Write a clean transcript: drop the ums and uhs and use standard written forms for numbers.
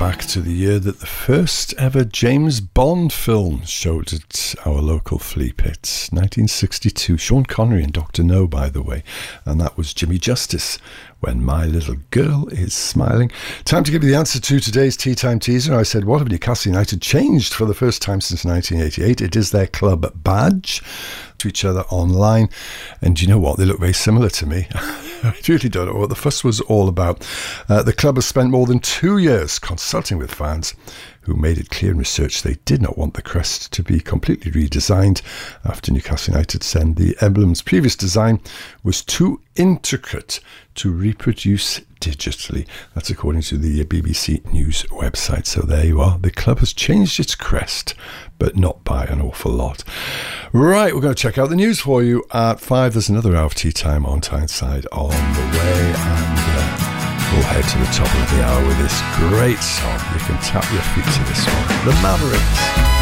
back to the year that the first ever James Bond film showed at our local flea pit, 1962. Sean Connery and Dr. No, by the way. And that was Jimmy Justice, When My Little Girl Is Smiling. Time to give you the answer to today's Tea Time Teaser. I said, what have Newcastle United changed for the first time since 1988? It is their club badge to each other online. And you know what? They look very similar to me. I really don't know what the fuss was all about. The club has spent more than 2 years consulting with fans who made it clear in research they did not want the crest to be completely redesigned after Newcastle United said the emblem's previous design was too intricate to reproduce digitally. That's according to the BBC News website. So there you are. The club has changed its crest, but not by an awful lot. Right, we're going to check out the news for you at 5. There's another hour of Tea Time on Tyneside on the way, and we'll head to the top of the hour with this great song. You can tap your feet to this one, The Mavericks.